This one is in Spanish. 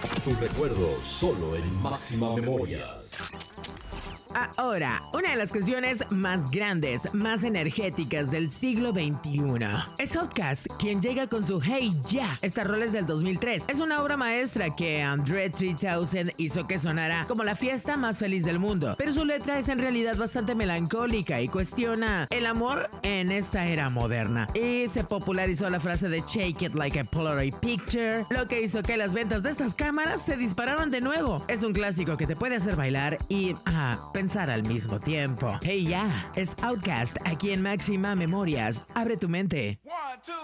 Tu recuerdo solo en Máxima Memorias. Ahora, una de las canciones más grandes, más energéticas del siglo XXI. Es Outkast quien llega con su Hey Ya. Esta rola es del 2003. Es una obra maestra que Andre 3000 hizo que sonara como la fiesta más feliz del mundo. Pero su letra es en realidad bastante melancólica y cuestiona el amor en esta era moderna. Y se popularizó la frase de Shake it like a Polaroid picture, lo que hizo que las ventas de estas cámaras se dispararan de nuevo. Es un clásico que te puede hacer bailar y pensar al mismo tiempo. Hey Ya, es Outkast aquí en Máxima Memorias. Abre tu mente. 1, 2,